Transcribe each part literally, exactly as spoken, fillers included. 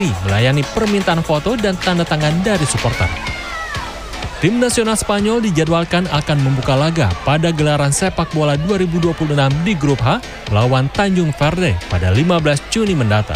melayani permintaan foto dan tanda tangan dari supporter. Tim nasional Spanyol dijadwalkan akan membuka laga pada gelaran sepak bola dua ribu dua puluh enam di grup H melawan Tanjung Verde pada lima belas Juni mendatang.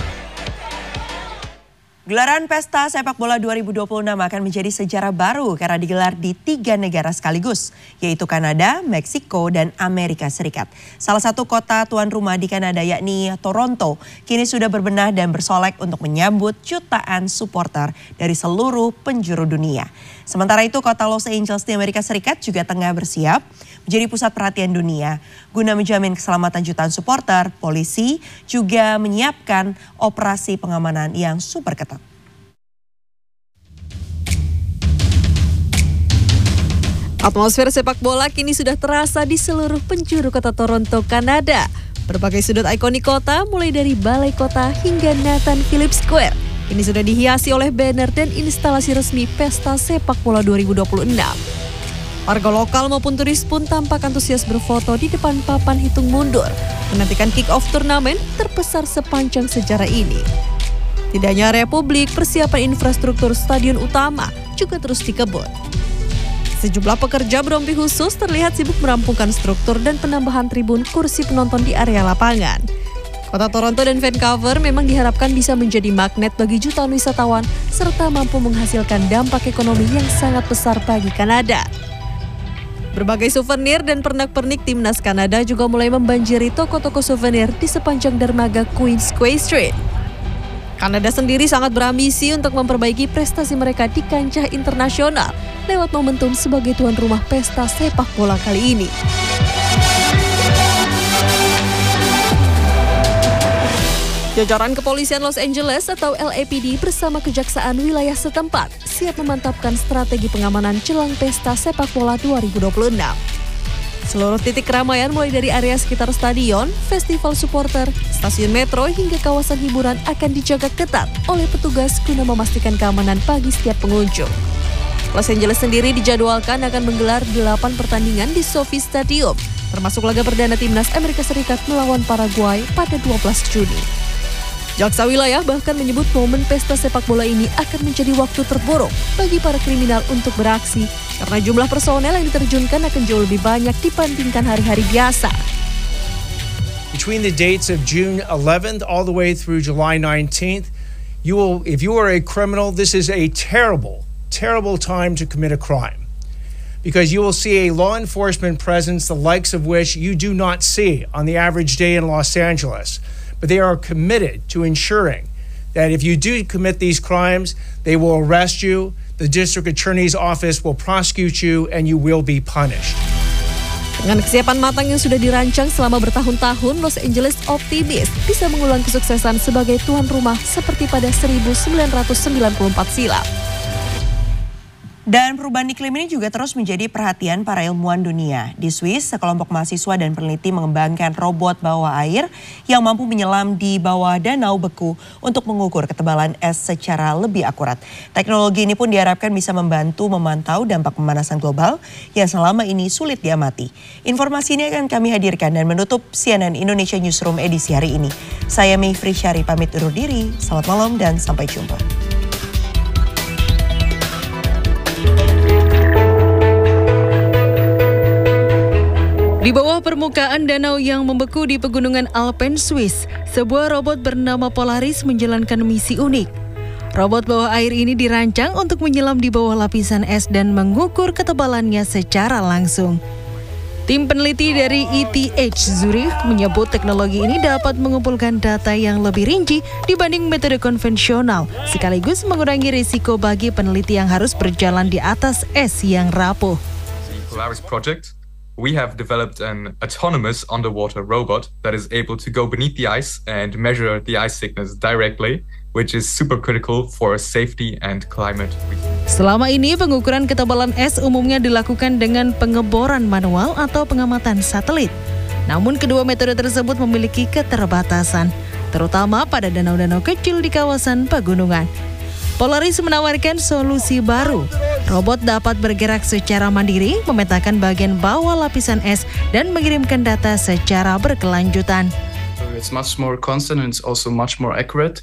Gelaran Pesta Sepak Bola dua ribu dua puluh enam akan menjadi sejarah baru karena digelar di tiga negara sekaligus, yaitu Kanada, Meksiko, dan Amerika Serikat. Salah satu kota tuan rumah di Kanada yakni Toronto, kini sudah berbenah dan bersolek untuk menyambut jutaan supporter dari seluruh penjuru dunia. Sementara itu kota Los Angeles di Amerika Serikat juga tengah bersiap menjadi pusat perhatian dunia. Guna menjamin keselamatan jutaan supporter, polisi juga menyiapkan operasi pengamanan yang super ketat. Atmosfer sepak bola kini sudah terasa di seluruh penjuru kota Toronto, Kanada. Berbagai sudut ikonik kota, mulai dari Balai Kota hingga Nathan Phillips Square, ini sudah dihiasi oleh banner dan instalasi resmi Pesta Sepak Bola dua ribu dua puluh enam. Warga lokal maupun turis pun tampak antusias berfoto di depan papan hitung mundur, menantikan kick-off turnamen terbesar sepanjang sejarah ini. Tidak hanya Republik, persiapan infrastruktur stadion utama juga terus dikebut. Sejumlah pekerja berompi khusus terlihat sibuk merampungkan struktur dan penambahan tribun kursi penonton di area lapangan. Kota Toronto dan Vancouver memang diharapkan bisa menjadi magnet bagi jutaan wisatawan serta mampu menghasilkan dampak ekonomi yang sangat besar bagi Kanada. Berbagai souvenir dan pernak-pernik timnas Kanada juga mulai membanjiri toko-toko souvenir di sepanjang dermaga Queensquay Street. Kanada sendiri sangat berambisi untuk memperbaiki prestasi mereka di kancah internasional lewat momentum sebagai tuan rumah pesta sepak bola kali ini. Jajaran Kepolisian Los Angeles atau L A P D bersama Kejaksaan wilayah setempat siap memantapkan strategi pengamanan jelang Pesta Sepak Bola dua ribu dua puluh enam. Seluruh titik keramaian mulai dari area sekitar stadion, festival supporter, stasiun metro hingga kawasan hiburan akan dijaga ketat oleh petugas guna memastikan keamanan bagi setiap pengunjung. Los Angeles sendiri dijadwalkan akan menggelar delapan pertandingan di SoFi Stadium, termasuk laga perdana timnas Amerika Serikat melawan Paraguay pada dua belas Juni. Jaksa wilayah bahkan menyebut momen pesta sepak bola ini akan menjadi waktu terburuk bagi para kriminal untuk beraksi karena jumlah personel yang diterjunkan akan jauh lebih banyak dibandingkan hari-hari biasa. Between the dates of June eleventh all the way through July nineteenth, you will, if you are a criminal, this is a terrible, terrible time to commit a crime. Because you will see a law enforcement presence the likes of which you do not see on the average day in Los Angeles. But they are committed to ensuring that if you do commit these crimes, they will arrest you, the district attorney's office will prosecute you, and you will be punished. Dengan kesiapan matang yang sudah dirancang selama bertahun-tahun, Los Angeles optimis bisa mengulang kesuksesan sebagai tuan rumah seperti pada seribu sembilan ratus sembilan puluh empat silam. Dan perubahan iklim ini juga terus menjadi perhatian para ilmuwan dunia. Di Swiss, sekelompok mahasiswa dan peneliti mengembangkan robot bawah air yang mampu menyelam di bawah danau beku untuk mengukur ketebalan es secara lebih akurat. Teknologi ini pun diharapkan bisa membantu memantau dampak pemanasan global yang selama ini sulit diamati. Informasi ini akan kami hadirkan dan menutup C N N Indonesia Newsroom edisi hari ini. Saya Mayfri Syari pamit undur diri. Selamat malam dan sampai jumpa. Di bawah permukaan danau yang membeku di pegunungan Alpen, Swiss, sebuah robot bernama Polaris menjalankan misi unik. Robot bawah air ini dirancang untuk menyelam di bawah lapisan es dan mengukur ketebalannya secara langsung. Tim peneliti dari E T H Zurich menyebut teknologi ini dapat mengumpulkan data yang lebih rinci dibanding metode konvensional, sekaligus mengurangi risiko bagi peneliti yang harus berjalan di atas es yang rapuh. Polaris Project. We have developed an autonomous underwater robot that is able to go beneath the ice and measure the ice thickness directly, which is super critical for safety and climate. Selama ini pengukuran ketebalan es umumnya dilakukan dengan pengeboran manual atau pengamatan satelit. Namun kedua metode tersebut memiliki keterbatasan, terutama pada danau-danau kecil di kawasan pegunungan. Polaris menawarkan solusi baru. Robot dapat bergerak secara mandiri, memetakan bagian bawah lapisan es, dan mengirimkan data secara berkelanjutan. It's much more constant and it's also much more accurate.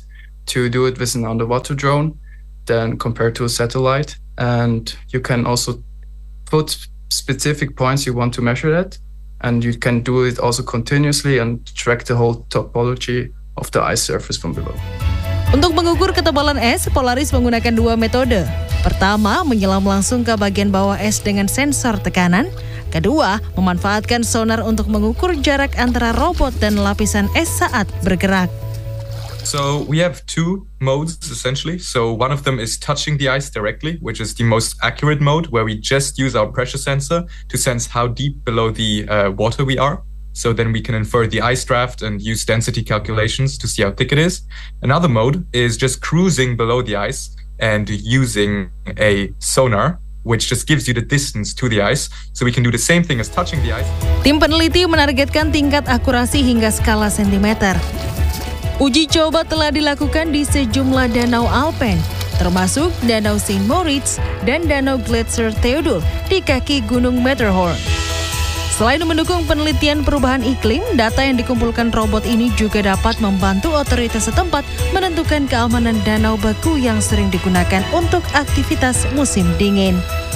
to do it with an underwater drone than compared to a satellite. And you can also put specific points you want to measure at, and you can do it also continuously and track the whole topology of the ice surface from below. Untuk mengukur ketebalan es, Polaris menggunakan dua metode. Pertama, menyelam langsung ke bagian bawah es dengan sensor tekanan. Kedua, memanfaatkan sonar untuk mengukur jarak antara robot dan lapisan es saat bergerak. So we have two modes essentially. So one of them is touching the ice directly, which is the most accurate mode, where we just use our pressure sensor to sense how deep below the uh, water we are. So then we can infer the ice draft and use density calculations to see how thick it is. Another mode is just cruising below the ice and using a sonar, which just gives you the distance to the ice. So we can do the same thing as touching the ice. Tim peneliti menargetkan tingkat akurasi hingga skala sentimeter. Uji coba telah dilakukan di sejumlah danau Alpen, termasuk Danau Saint Moritz dan Danau Gletscher Theodul di kaki Gunung Matterhorn. Selain mendukung penelitian perubahan iklim, data yang dikumpulkan robot ini juga dapat membantu otoritas setempat menentukan keamanan danau beku yang sering digunakan untuk aktivitas musim dingin.